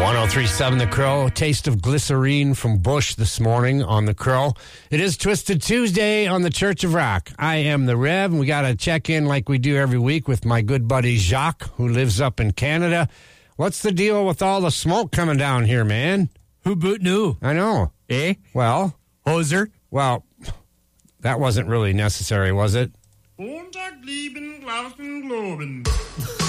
1037 The Crow. Taste of glycerine from Bush this morning on The Crow. It is Twisted Tuesday on the Church of Rock. I am the Rev, and we got to check in like we do every week with my good buddy Jacques, who lives up in Canada. What's the deal with all the smoke coming down here, man? Who boot knew? I know. Eh? Well? Hoser? Well, that wasn't really necessary, was it? Montag, lieben, Glauben, Globen.